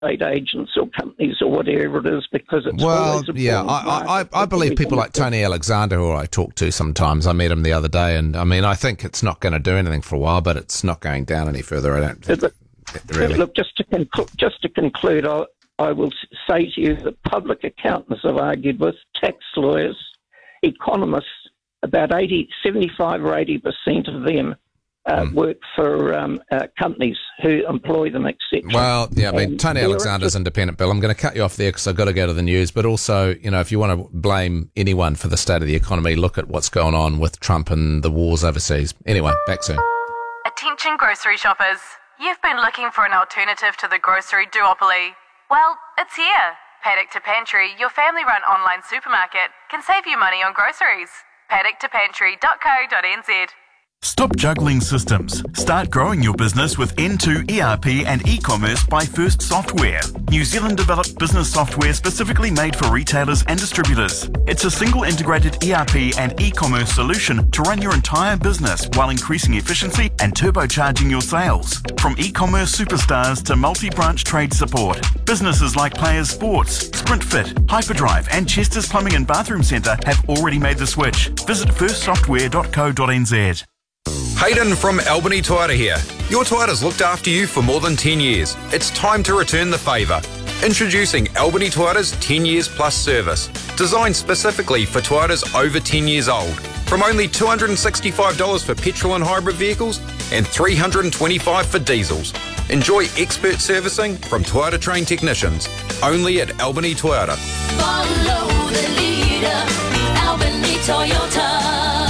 estate agents or companies or whatever it is, because it's always a I believe people like Tony Alexander, who I talk to sometimes. I met him the other day, and I mean, I think it's not going to do anything for a while, but it's not going down any further. I don't think, really. Look, just to conclude, I will say to you that public accountants have argued with, tax lawyers, economists, about 75 or 80% of them work for companies who employ them, etc. Well, yeah, I mean, Tony Alexander's independent, Bill. I'm going to cut you off there because I've got to go to the news. But also, you know, if you want to blame anyone for the state of the economy, look at what's going on with Trump and the wars overseas. Anyway, back soon. Attention grocery shoppers. You've been looking for an alternative to the grocery duopoly. Well, it's here. Paddock to Pantry, your family-run online supermarket, can save you money on groceries. paddocktopantry.co.nz. Stop juggling systems. Start growing your business with N2 ERP and e-commerce by First Software. New Zealand developed business software specifically made for retailers and distributors. It's a single integrated ERP and e-commerce solution to run your entire business while increasing efficiency and turbocharging your sales. From e-commerce superstars to multi-branch trade support, businesses like Players Sports, SprintFit, Hyperdrive and Chester's Plumbing and Bathroom Centre have already made the switch. Visit firstsoftware.co.nz. Hayden from Albany Toyota here. Your Toyota's looked after you for more than 10 years. It's time to return the favour. Introducing Albany Toyota's 10 years plus service. Designed specifically for Toyotas over 10 years old. From only $265 for petrol and hybrid vehicles and $325 for diesels. Enjoy expert servicing from Toyota trained technicians. Only at Albany Toyota. Follow the leader, Albany Toyota.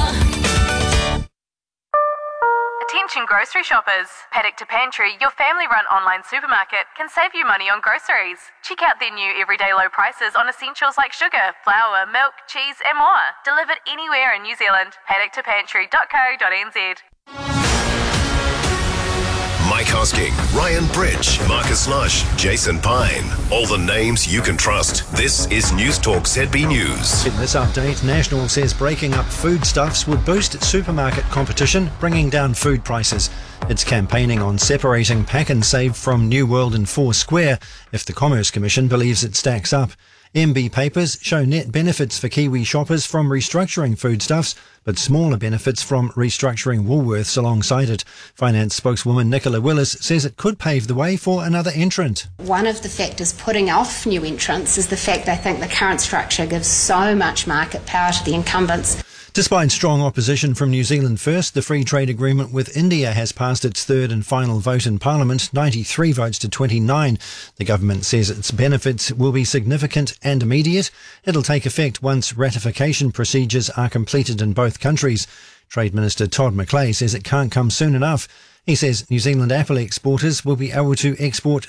Attention grocery shoppers. Paddock to Pantry, your family-run online supermarket, can save you money on groceries. Check out their new everyday low prices on essentials like sugar, flour, milk, cheese and more. Delivered anywhere in New Zealand. paddocktopantry.co.nz. Mike Hosking, Ryan Bridge, Marcus Lush, Jason Pine. All the names you can trust. This is News Talk ZB News. In this update, National says breaking up foodstuffs would boost supermarket competition, bringing down food prices. It's campaigning on separating Pack and Save from New World and Four Square if the Commerce Commission believes it stacks up. MB papers show net benefits for Kiwi shoppers from restructuring foodstuffs, but smaller benefits from restructuring Woolworths alongside it. Finance spokeswoman Nicola Willis says it could pave the way for another entrant. One of the factors putting off new entrants is the fact they think the current structure gives so much market power to the incumbents. Despite strong opposition from New Zealand First, the free trade agreement with India has passed its third and final vote in Parliament, 93 votes to 29. The government says its benefits will be significant and immediate. It'll take effect once ratification procedures are completed in both countries. Trade Minister Todd McClay says it can't come soon enough. He says New Zealand apple exporters will be able to export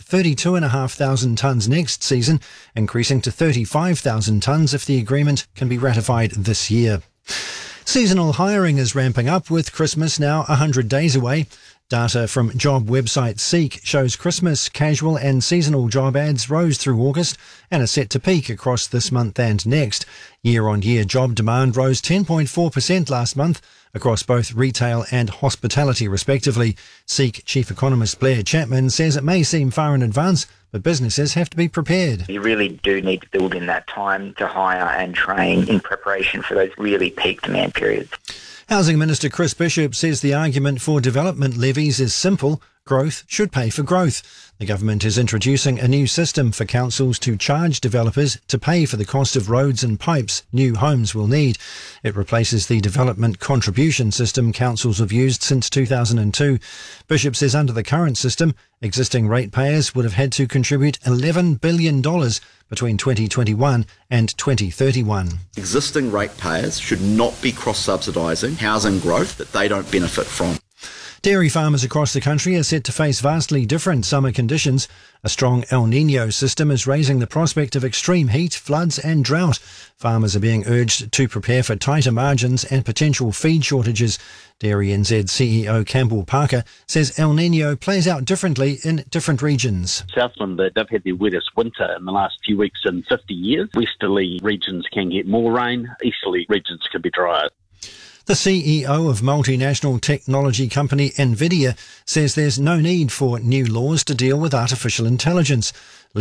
32,500 tonnes next season, increasing to 35,000 tonnes if the agreement can be ratified this year. Seasonal hiring is ramping up with Christmas now 100 days away. Data from job website Seek shows Christmas, casual and seasonal job ads rose through August and are set to peak across this month and next. Year-on-year job demand rose 10.4% last month across both retail and hospitality respectively. Seek Chief Economist Blair Chapman says it may seem far in advance, but businesses have to be prepared. You really do need to build in that time to hire and train in preparation for those really peak demand periods. Housing Minister Chris Bishop says the argument for development levies is simple. Growth should pay for growth. The government is introducing a new system for councils to charge developers to pay for the cost of roads and pipes new homes will need. It replaces the development contribution system councils have used since 2002. Bishop says under the current system, existing ratepayers would have had to contribute $11 billion between 2021 and 2031. Existing ratepayers should not be cross-subsidising housing growth that they don't benefit from. Dairy farmers across the country are set to face vastly different summer conditions. A strong El Niño system is raising the prospect of extreme heat, floods and drought. Farmers are being urged to prepare for tighter margins and potential feed shortages. Dairy NZ CEO Campbell Parker says El Niño plays out differently in different regions. Southland, they've had their wettest winter in the last few weeks in 50 years. Westerly regions can get more rain, easterly regions can be drier. The CEO of multinational technology company Nvidia says there's no need for new laws to deal with artificial intelligence.